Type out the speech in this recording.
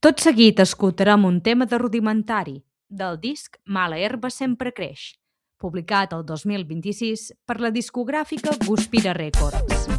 Tot seguit escoltarem un tema de Rudimentari, del disc Mala herba sempre creix, publicat el 2026 per la discogràfica Guspira Records.